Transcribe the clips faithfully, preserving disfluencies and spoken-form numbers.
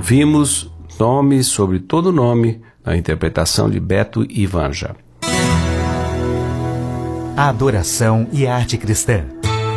Ouvimos Nome sobre Todo Nome, na interpretação de Beto e Vanja. A adoração e a arte cristã.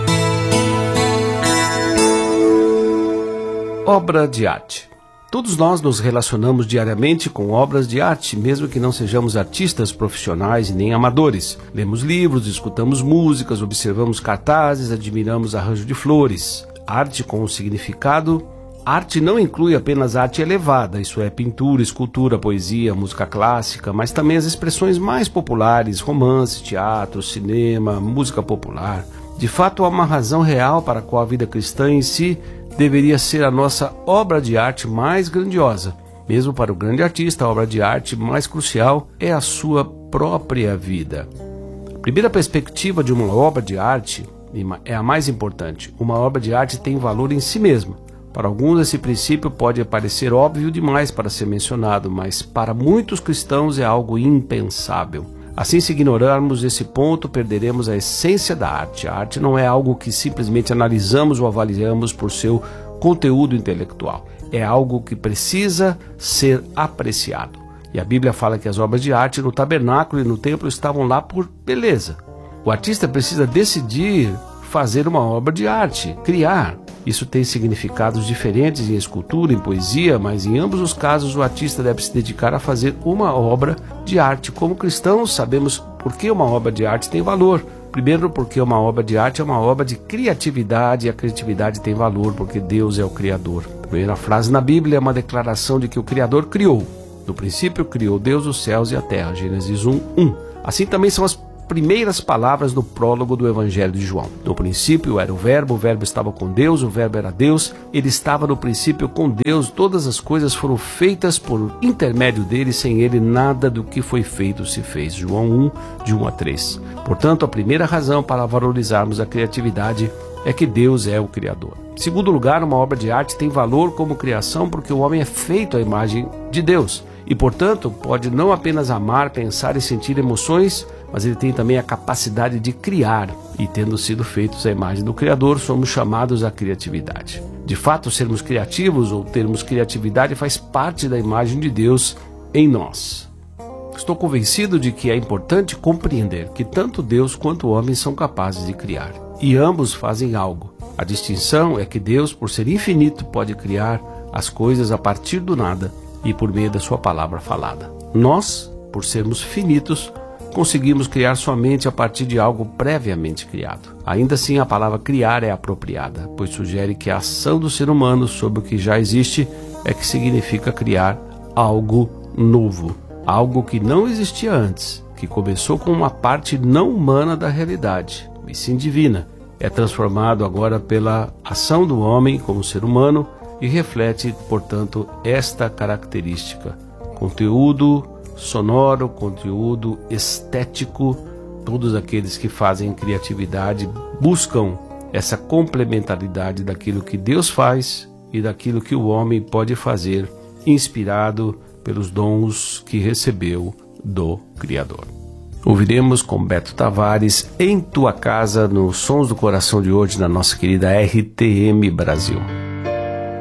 Obra de arte. Todos nós nos relacionamos diariamente com obras de arte, mesmo que não sejamos artistas profissionais e nem amadores. Lemos livros, escutamos músicas, observamos cartazes, admiramos arranjo de flores. Arte com um significado. Arte não inclui apenas arte elevada, isso é, pintura, escultura, poesia, música clássica, mas também as expressões mais populares, romance, teatro, cinema, música popular. De fato, há uma razão real para a qual a vida cristã em si deveria ser a nossa obra de arte mais grandiosa. Mesmo para o grande artista, a obra de arte mais crucial é a sua própria vida. A primeira perspectiva de uma obra de arte é a mais importante. Uma obra de arte tem valor em si mesma. Para alguns, esse princípio pode parecer óbvio demais para ser mencionado, mas para muitos cristãos é algo impensável. Assim, se ignorarmos esse ponto, perderemos a essência da arte. A arte não é algo que simplesmente analisamos ou avaliamos por seu conteúdo intelectual. É algo que precisa ser apreciado. E a Bíblia fala que as obras de arte no tabernáculo e no templo estavam lá por beleza. O artista precisa decidir fazer uma obra de arte, criar. Isso tem significados diferentes em escultura, em poesia, mas em ambos os casos o artista deve se dedicar a fazer uma obra de arte. Como cristãos, sabemos por que uma obra de arte tem valor. Primeiro, porque uma obra de arte é uma obra de criatividade, e a criatividade tem valor porque Deus é o Criador. A primeira frase na Bíblia é uma declaração de que o Criador criou. No princípio, criou Deus os céus e a terra. Gênesis um, um. Assim também são as primeiras palavras no prólogo do Evangelho de João. No princípio era o Verbo, o Verbo estava com Deus, o Verbo era Deus, ele estava no princípio com Deus, todas as coisas foram feitas por intermédio dele, sem ele nada do que foi feito se fez. João um, de um a três. Portanto, a primeira razão para valorizarmos a criatividade é que Deus é o Criador. Em segundo lugar, uma obra de arte tem valor como criação porque o homem é feito à imagem de Deus. E, portanto, pode não apenas amar, pensar e sentir emoções, mas ele tem também a capacidade de criar. E, tendo sido feitos à imagem do Criador, somos chamados à criatividade. De fato, sermos criativos ou termos criatividade faz parte da imagem de Deus em nós. Estou convencido de que é importante compreender que tanto Deus quanto o homem são capazes de criar. E ambos fazem algo. A distinção é que Deus, por ser infinito, pode criar as coisas a partir do nada e por meio da sua palavra falada. Nós, por sermos finitos, conseguimos criar somente a partir de algo previamente criado. Ainda assim, a palavra criar é apropriada, pois sugere que a ação do ser humano sobre o que já existe é que significa criar algo novo, algo que não existia antes, que começou com uma parte não humana da realidade, e sim divina. É transformado agora pela ação do homem como ser humano e reflete, portanto, esta característica. Conteúdo sonoro, conteúdo estético, todos aqueles que fazem criatividade buscam essa complementaridade daquilo que Deus faz e daquilo que o homem pode fazer, inspirado pelos dons que recebeu do Criador. Ouviremos com Beto Tavares Em Tua Casa, nos Sons do Coração de hoje, na nossa querida R T M Brasil.